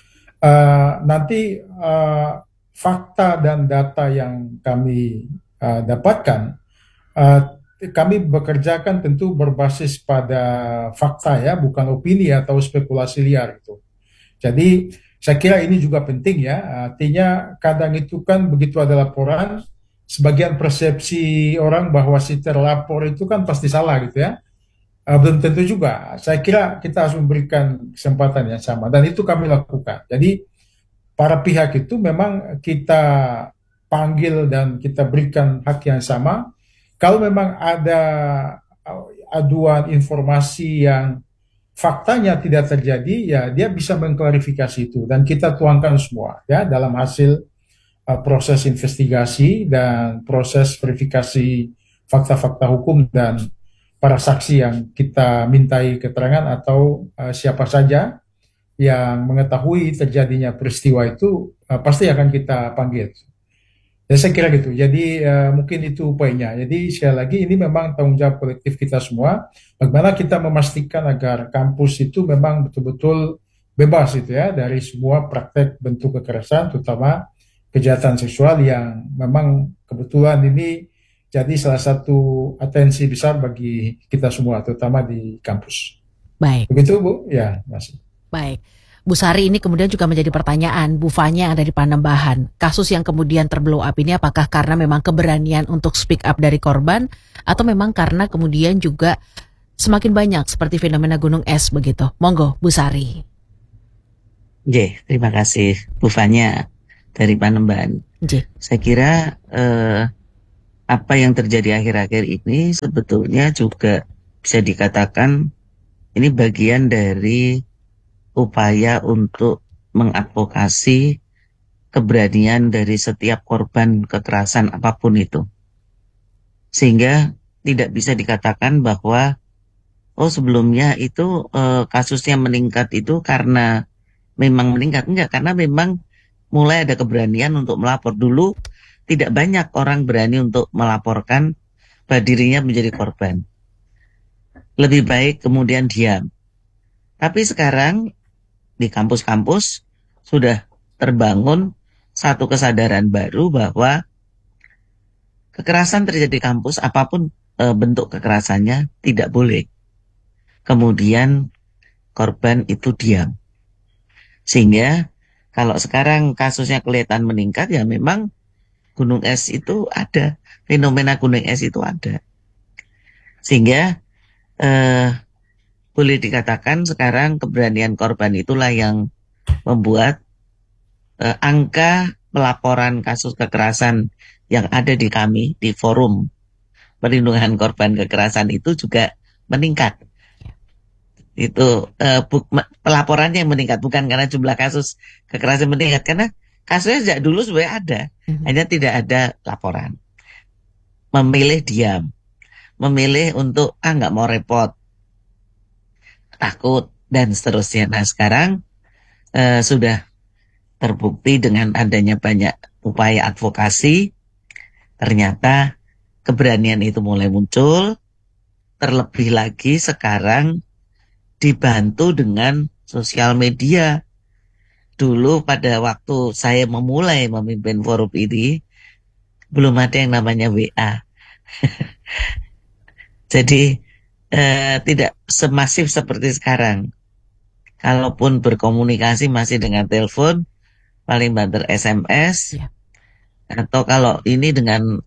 S3: nanti fakta dan data yang kami dapatkan, kami bekerjakan tentu berbasis pada fakta ya, bukan opini atau spekulasi liar itu. Jadi saya kira ini juga penting ya, artinya kadang itu kan begitu ada laporan, sebagian persepsi orang bahwa si terlapor itu kan pasti salah gitu ya. Belum tentu juga. Saya kira kita harus memberikan kesempatan yang sama, dan itu kami lakukan. Jadi para pihak itu memang kita panggil dan kita berikan hak yang sama. Kalau memang ada aduan informasi yang faktanya tidak terjadi, ya dia bisa mengklarifikasi itu, dan kita tuangkan semua ya dalam hasil proses investigasi dan proses verifikasi fakta-fakta hukum dan para saksi yang kita mintai keterangan atau siapa saja yang mengetahui terjadinya peristiwa itu pasti akan kita panggil. Ya, saya kira gitu. Jadi mungkin itu poinnya. Jadi sekali lagi ini memang tanggung jawab kolektif kita semua. Bagaimana kita memastikan agar kampus itu memang betul-betul bebas itu ya dari semua praktek bentuk kekerasan, terutama kejahatan seksual yang memang kebetulan ini jadi salah satu atensi besar bagi kita semua, terutama di kampus.
S1: Baik.
S3: Begitu Bu? Ya, masih.
S1: Baik. Bu Sari, ini kemudian juga menjadi pertanyaan Bu Fanya yang ada di Panembahan. Kasus yang kemudian terblow up ini apakah karena memang keberanian untuk speak up dari korban, atau memang karena kemudian juga semakin banyak seperti fenomena gunung es begitu. Monggo, Bu Sari.
S2: Terima kasih Bu Fanya dari Panembahan. Saya kira apa yang terjadi akhir-akhir ini sebetulnya juga bisa dikatakan ini bagian dari upaya untuk mengadvokasi keberanian dari setiap korban kekerasan apapun itu. Sehingga tidak bisa dikatakan bahwa sebelumnya itu kasusnya meningkat itu karena memang meningkat. Enggak, karena memang mulai ada keberanian untuk melapor. Dulu tidak banyak orang berani untuk melaporkan bahwa dirinya menjadi korban. Lebih baik kemudian diam. Tapi sekarang di kampus-kampus sudah terbangun satu kesadaran baru bahwa kekerasan terjadi di kampus, apapun bentuk kekerasannya, tidak boleh kemudian korban itu diam. Sehingga kalau sekarang kasusnya kelihatan meningkat, ya memang gunung es itu ada, fenomena gunung es itu ada. Sehingga boleh dikatakan sekarang keberanian korban itulah yang membuat angka pelaporan kasus kekerasan yang ada di kami, di forum perlindungan korban kekerasan itu juga meningkat. Itu pelaporannya yang meningkat, bukan karena jumlah kasus kekerasan meningkat, karena kasusnya sejak dulu sebenarnya ada, hanya tidak ada laporan. Memilih diam, memilih untuk nggak mau repot, takut, dan seterusnya. Nah sekarang sudah terbukti dengan adanya banyak upaya advokasi, ternyata keberanian itu mulai muncul, terlebih lagi sekarang dibantu dengan sosial media. Dulu pada waktu saya memulai memimpin forum ini, belum ada yang namanya WA. Jadi tidak semasif seperti sekarang. Kalaupun berkomunikasi masih dengan telepon, paling banter SMS, atau kalau ini dengan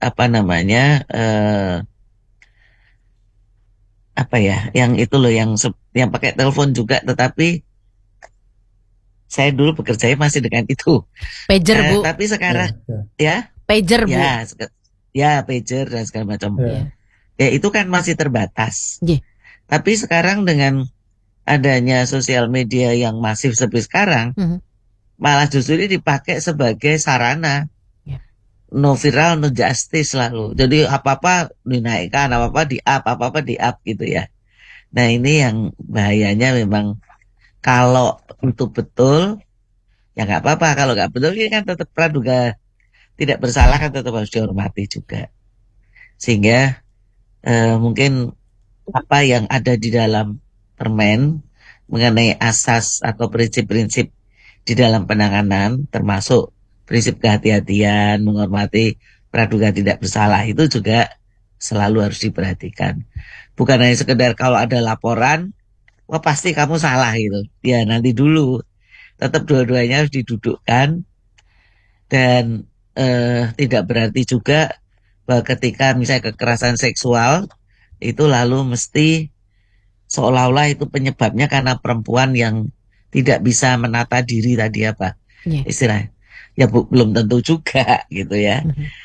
S2: yang itu loh, yang pakai telepon juga, tetapi saya dulu bekerja masih dengan itu.
S1: Pager, Bu.
S2: Tapi sekarang
S1: pager, Bu.
S2: Pager dan segala macam. Ya itu kan masih terbatas. Tapi sekarang dengan adanya sosial media yang masif seperti sekarang, malah justru ini dipakai sebagai sarana. No viral, no justice lalu. Jadi apa-apa dinaikkan, apa-apa di-up gitu ya. Nah ini yang bahayanya memang, kalau itu betul, ya nggak apa-apa. Kalau nggak betul, ini kan tetap praduga tidak bersalah, kan tetap harus dihormati juga. Sehingga mungkin apa yang ada di dalam permen mengenai asas atau prinsip-prinsip di dalam penanganan, termasuk prinsip kehati-hatian, menghormati praduga tidak bersalah, itu juga selalu harus diperhatikan. Bukan hanya sekedar kalau ada laporan, wah pasti kamu salah gitu. Ya nanti dulu, tetap dua-duanya harus didudukkan. Dan tidak berarti juga bahwa ketika misalnya kekerasan seksual itu lalu mesti seolah-olah itu penyebabnya karena perempuan yang tidak bisa menata diri tadi apa istilahnya. Ya belum tentu juga gitu ya.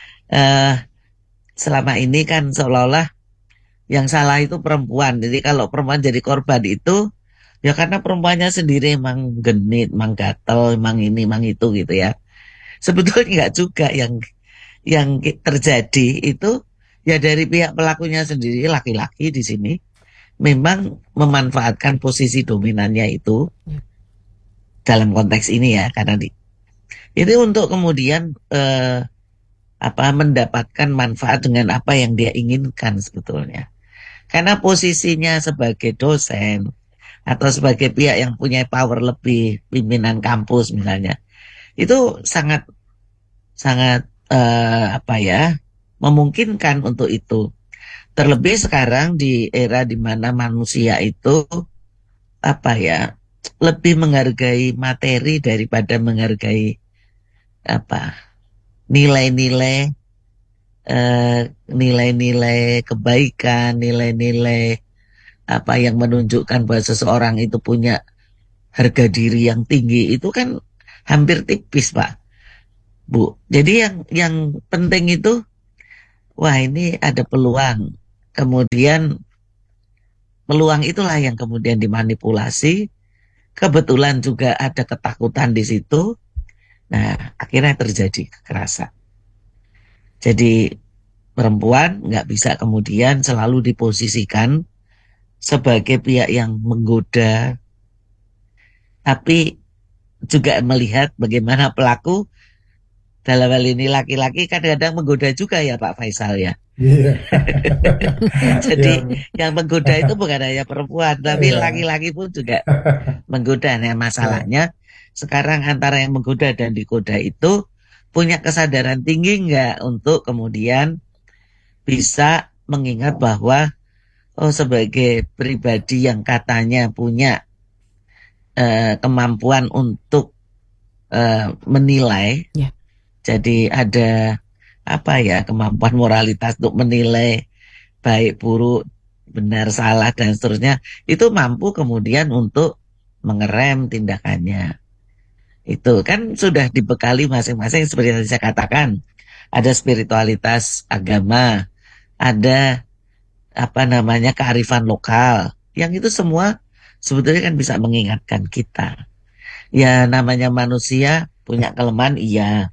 S2: Selama ini kan seolah-olah yang salah itu perempuan. Jadi kalau perempuan jadi korban itu ya karena perempuannya sendiri emang genit, emang gatel, emang ini, emang itu gitu ya. Sebetulnya enggak juga. Yang terjadi itu ya dari pihak pelakunya sendiri, laki-laki di sini memang memanfaatkan posisi dominannya itu dalam konteks ini ya, karena itu untuk kemudian mendapatkan manfaat dengan apa yang dia inginkan sebetulnya. Karena posisinya sebagai dosen atau sebagai pihak yang punya power lebih, pimpinan kampus misalnya, itu sangat memungkinkan untuk itu. Terlebih sekarang di era di mana manusia itu lebih menghargai materi daripada menghargai nilai-nilai kebaikan, nilai-nilai apa yang menunjukkan bahwa seseorang itu punya harga diri yang tinggi itu kan hampir tipis, Pak, Bu. Jadi yang penting itu, wah ini ada peluang. Kemudian peluang itulah yang kemudian dimanipulasi. Kebetulan juga ada ketakutan di situ. Nah, akhirnya terjadi kekerasan. Jadi perempuan nggak bisa kemudian selalu diposisikan sebagai pihak yang menggoda, tapi juga melihat bagaimana pelaku, dalam hal ini laki-laki, kadang-kadang menggoda juga ya Pak Faisal ya.
S3: Iya.
S2: Jadi
S3: Iya.
S2: yang menggoda itu bukan hanya perempuan, tapi
S3: Iya.
S2: laki-laki pun juga menggoda. Nah,
S3: Iya.
S2: masalahnya sekarang antara yang menggoda dan digoda itu punya kesadaran tinggi nggak untuk kemudian bisa mengingat bahwa oh, sebagai pribadi yang katanya punya kemampuan untuk menilai,
S1: Ya.
S2: jadi ada apa ya, kemampuan moralitas untuk menilai baik buruk, benar salah dan seterusnya, itu mampu kemudian untuk mengerem tindakannya. Itu kan sudah dibekali masing-masing seperti yang saya katakan. Ada spiritualitas agama, ada apa namanya kearifan lokal. Yang itu semua sebetulnya kan bisa mengingatkan kita. Ya namanya manusia punya kelemahan, iya.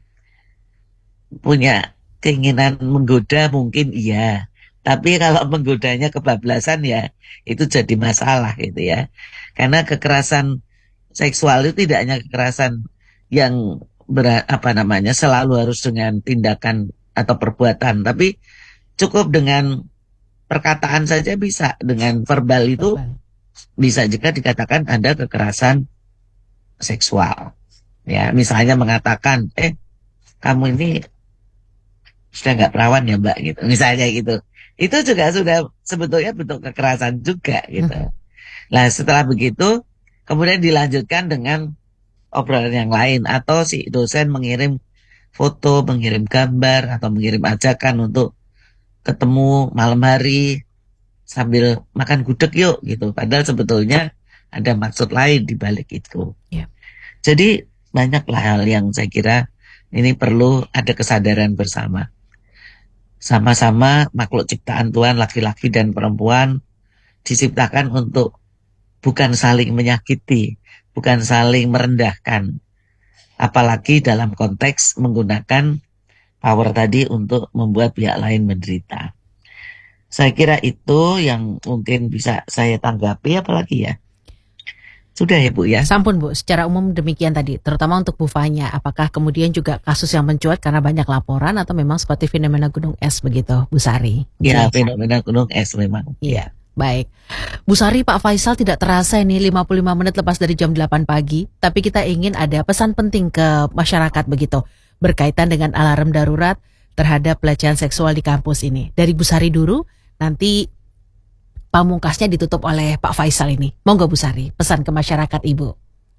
S2: Punya keinginan menggoda mungkin iya. Tapi kalau menggodanya kebablasan ya itu jadi masalah gitu ya. Karena kekerasan seksual itu tidak hanya kekerasan yang selalu harus dengan tindakan atau perbuatan, tapi cukup dengan perkataan saja bisa, dengan verbal itu bisa juga dikatakan ada kekerasan seksual. Ya, misalnya mengatakan, kamu ini sudah nggak perawan ya Mbak gitu, misalnya gitu. Itu juga sudah sebetulnya bentuk kekerasan juga gitu. Nah setelah begitu kemudian dilanjutkan dengan obrolan yang lain, atau si dosen mengirim foto, mengirim gambar, atau mengirim ajakan untuk ketemu malam hari sambil makan gudeg yuk gitu. Padahal sebetulnya ada maksud lain di balik itu.
S1: Yeah.
S2: Jadi banyaklah hal yang saya kira ini perlu ada kesadaran bersama. Sama-sama makhluk ciptaan Tuhan, laki-laki dan perempuan diciptakan untuk bukan saling menyakiti, bukan saling merendahkan. Apalagi dalam konteks menggunakan power tadi untuk membuat pihak lain menderita. Saya kira itu yang mungkin bisa saya tanggapi, apalagi ya. Sudah ya Bu ya?
S1: Sampun Bu, secara umum demikian tadi, terutama untuk Bu Fanya. Apakah kemudian juga kasus yang mencuat karena banyak laporan atau memang seperti fenomena gunung es begitu Bu Sari?
S2: Ya, fenomena gunung es memang.
S1: Iya. Baik. Bu Sari, Pak Faisal tidak terasa ini 55 menit lepas dari jam 8 pagi, tapi kita ingin ada pesan penting ke masyarakat begitu, berkaitan dengan alarm darurat terhadap pelecehan seksual di kampus ini. Dari Bu Sari dulu, nanti pamungkasnya ditutup oleh Pak Faisal ini. Monggo Bu Sari, pesan ke masyarakat Ibu.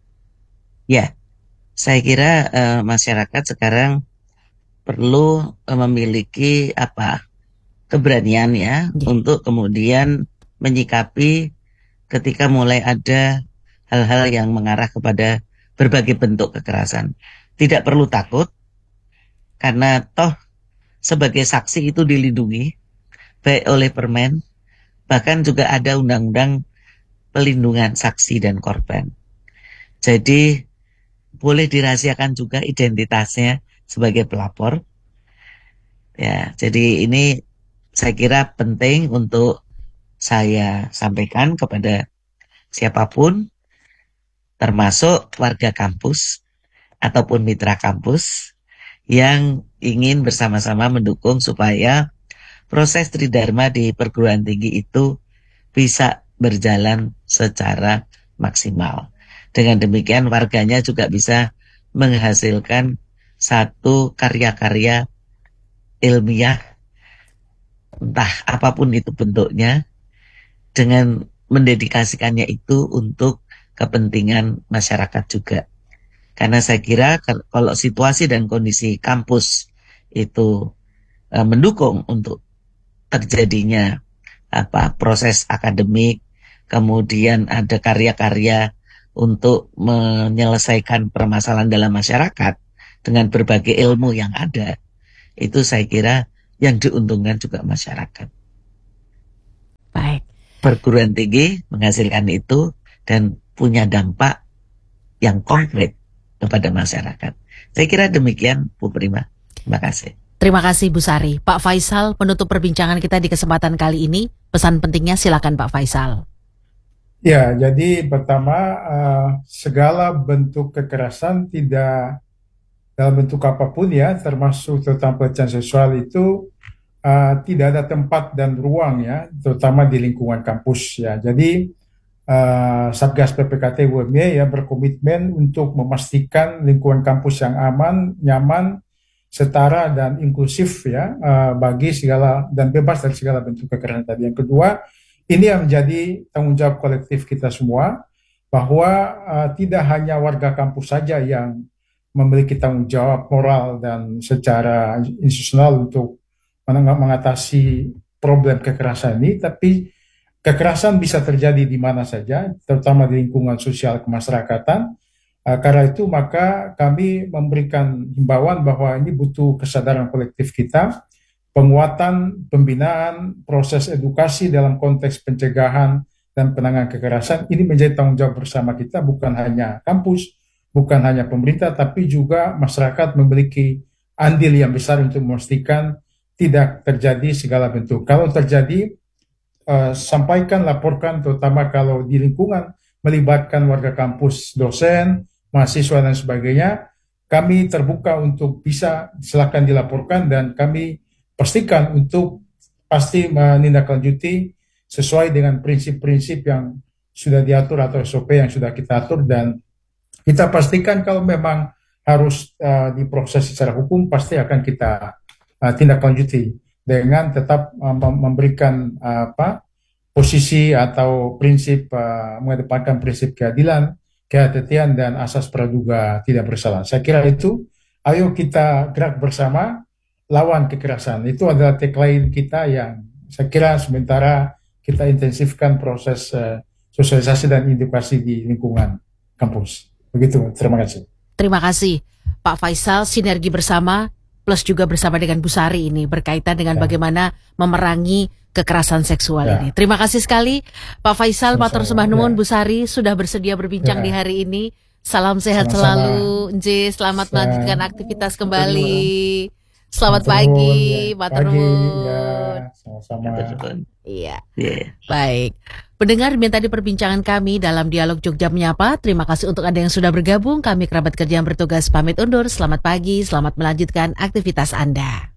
S2: Ya, saya kira masyarakat sekarang perlu memiliki keberanian ya, untuk kemudian menyikapi ketika mulai ada hal-hal yang mengarah kepada berbagai bentuk kekerasan. Tidak perlu takut, karena toh sebagai saksi itu dilindungi baik oleh permen, bahkan juga ada undang-undang pelindungan saksi dan korban. Jadi boleh dirahasiakan juga identitasnya sebagai pelapor. Ya, jadi ini saya kira penting untuk saya sampaikan kepada siapapun, termasuk warga kampus ataupun mitra kampus yang ingin bersama-sama mendukung supaya proses tridharma di perguruan tinggi itu bisa berjalan secara maksimal. Dengan demikian warganya juga bisa menghasilkan satu karya-karya ilmiah, entah apapun itu bentuknya, dengan mendedikasikannya itu untuk kepentingan masyarakat juga. Karena saya kira kalau situasi dan kondisi kampus itu mendukung untuk terjadinya proses akademik, kemudian ada karya-karya untuk menyelesaikan permasalahan dalam masyarakat dengan berbagai ilmu yang ada, itu saya kira yang diuntungkan juga masyarakat.
S1: Baik.
S2: Perguruan tinggi menghasilkan itu dan punya dampak yang konkret kepada masyarakat. Saya kira demikian, Bu Prima. Terima kasih.
S1: Terima kasih Bu Sari. Pak Faisal, penutup perbincangan kita di kesempatan kali ini, pesan pentingnya silakan Pak Faisal.
S3: Ya, jadi pertama segala bentuk kekerasan tidak dalam bentuk apapun ya, termasuk tentang pelecehan seksual itu tidak ada tempat dan ruang ya, terutama di lingkungan kampus ya. Jadi Satgas PPKT UMY ya berkomitmen untuk memastikan lingkungan kampus yang aman, nyaman, setara dan inklusif ya bagi segala dan bebas dari segala bentuk kekerasan tadi. Yang kedua, ini yang menjadi tanggung jawab kolektif kita semua bahwa tidak hanya warga kampus saja yang memiliki tanggung jawab moral dan secara institusional untuk mengatasi problem kekerasan ini, tapi kekerasan bisa terjadi di mana saja, terutama di lingkungan sosial kemasyarakatan. Karena itu maka kami memberikan himbauan bahwa ini butuh kesadaran kolektif kita, penguatan, pembinaan, proses edukasi dalam konteks pencegahan dan penanganan kekerasan. Ini menjadi tanggung jawab bersama kita, bukan hanya kampus, bukan hanya pemerintah, tapi juga masyarakat memiliki andil yang besar untuk memastikan tidak terjadi segala bentuk. Kalau terjadi, sampaikan, laporkan, terutama kalau di lingkungan melibatkan warga kampus, dosen, mahasiswa dan sebagainya, kami terbuka untuk bisa silakan dilaporkan dan kami pastikan untuk pasti menindaklanjuti sesuai dengan prinsip-prinsip yang sudah diatur atau SOP yang sudah kita atur, dan kita pastikan kalau memang harus diproses secara hukum pasti akan kita tindaklanjuti dengan tetap memberikan posisi atau prinsip mengedepankan prinsip keadilan, kehati-hatian dan asas praduga tidak bersalah. Saya kira itu, ayo kita gerak bersama lawan kekerasan. Itu adalah tagline kita yang saya kira sementara kita intensifkan proses sosialisasi dan edukasi di lingkungan kampus. Begitu, terima kasih.
S1: Terima kasih Pak Faisal, sinergi bersama plus juga bersama dengan Bu Sari ini berkaitan dengan bagaimana memerangi kekerasan seksual ini. Terima kasih sekali Pak Faisal, matur sembah nuwun Bu Sari sudah bersedia berbincang di hari ini. Salam sehat selalu, Nje, selamat melanjutkan aktivitas kembali. Selamat pagi, matur nuwun.
S3: Sama-sama.
S1: Iya. Baik. Pendengar, demikian tadi perbincangan kami dalam Dialog Jogja Menyapa. Terima kasih untuk Anda yang sudah bergabung. Kami kerabat kerja yang bertugas pamit undur. Selamat pagi, selamat melanjutkan aktivitas Anda.